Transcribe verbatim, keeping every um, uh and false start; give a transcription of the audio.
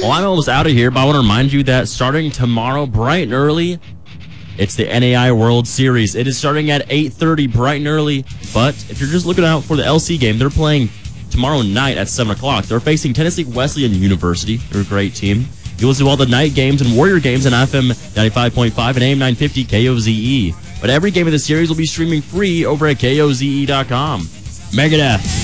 Well, I'm almost out of here, but I want to remind you that starting tomorrow, bright and early, it's the N A I World Series. It is starting at eight thirty, bright and early. But if you're just looking out for the L C game, they're playing tomorrow night at seven o'clock. They're facing Tennessee Wesleyan University. They're a great team. You'll listen to all the night games and Warrior games on F M ninety-five point five and A M nine fifty K O Z E. But every game of the series will be streaming free over at K O Z E dot com. Megadeth.